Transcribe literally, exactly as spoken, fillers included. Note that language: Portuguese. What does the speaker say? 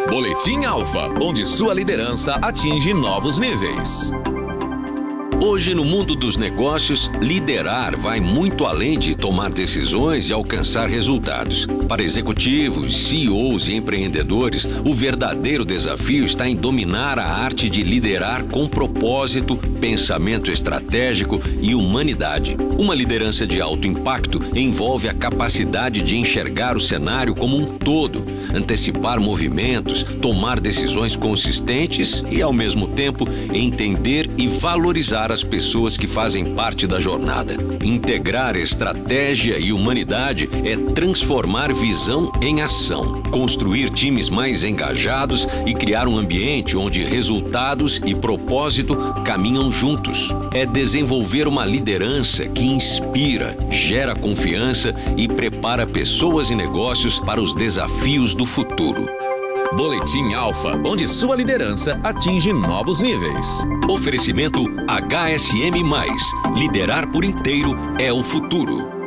Boletim Alfa, onde sua liderança atinge novos níveis. Hoje, no mundo dos negócios, liderar vai muito além de tomar decisões e alcançar resultados. Para executivos, C E Os e empreendedores, o verdadeiro desafio está em dominar a arte de liderar com propósito, pensamento estratégico e humanidade. Uma liderança de alto impacto envolve a capacidade de enxergar o cenário como um todo, antecipar movimentos, tomar decisões consistentes e, ao mesmo tempo, entender e valorizar as pessoas que fazem parte da jornada. Integrar estratégia e humanidade é transformar visão em ação, construir times mais engajados e criar um ambiente onde resultados e propósito caminham juntos. É desenvolver uma liderança que inspira, gera confiança e prepara pessoas e negócios para os desafios do futuro. Boletim Alfa, onde sua liderança atinge novos níveis. Oferecimento H S M mais. Liderar por inteiro é o futuro.